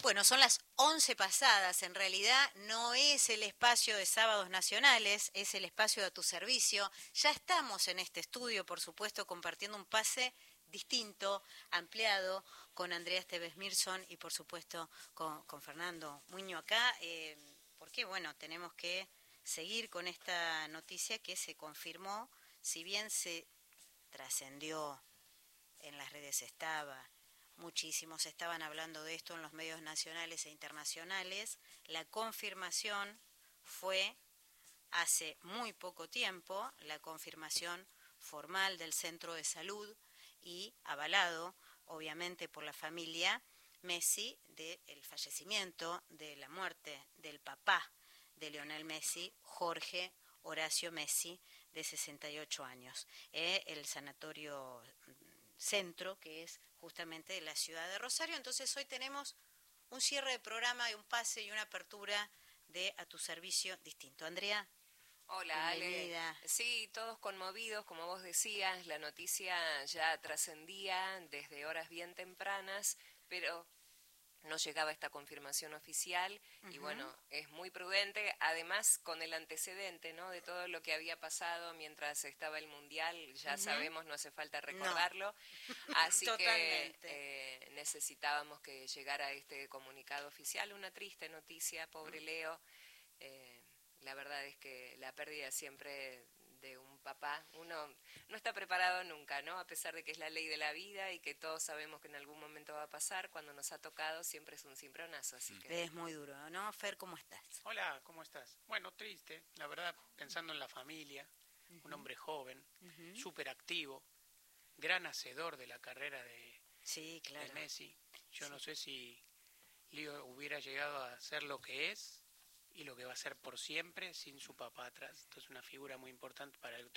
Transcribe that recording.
Bueno, son las 11 pasadas. En realidad no es el espacio de Sábados Nacionales, es el espacio de tu servicio. Ya estamos en este estudio, por supuesto, compartiendo un pase distinto, ampliado, con Andrea Esteves Mirson y, por supuesto, con Fernando Muño acá, porque, bueno, tenemos que seguir con esta noticia que se confirmó, si bien se trascendió en las redes muchísimos estaban hablando de esto en los medios nacionales e internacionales. La confirmación fue hace muy poco tiempo, la confirmación formal del centro de salud y avalado, obviamente, por la familia Messi, del fallecimiento, de la muerte del papá de Lionel Messi, Jorge Horacio Messi, de 68 años. El sanatorio centro, que es justamente de la ciudad de Rosario. Entonces hoy tenemos un cierre de programa, de un pase y una apertura de A Tu Servicio distinto. Andrea, hola, bienvenida. Ale. Sí, todos conmovidos, como vos decías, la noticia ya trascendía desde horas bien tempranas, pero no llegaba esta confirmación oficial y bueno, es muy prudente, además con el antecedente, ¿no?, de todo lo que había pasado mientras estaba el Mundial, ya sabemos, no hace falta recordarlo, así Totalmente. que necesitábamos que llegara este comunicado oficial, una triste noticia, pobre Leo. La verdad es que la pérdida siempre de un papá, uno no está preparado nunca, ¿no? A pesar de que es la ley de la vida y que todos sabemos que en algún momento va a pasar, cuando nos ha tocado siempre es un cimbronazo, así que... Es muy duro, ¿no? Fer, ¿cómo estás? Hola, ¿cómo estás? Bueno, triste, la verdad, pensando en la familia, un hombre joven, súper activo, gran hacedor de la carrera sí, claro, de Messi. Yo no sé si Leo hubiera llegado a ser lo que es y lo que va a ser por siempre sin su papá atrás. Entonces, una figura muy importante para el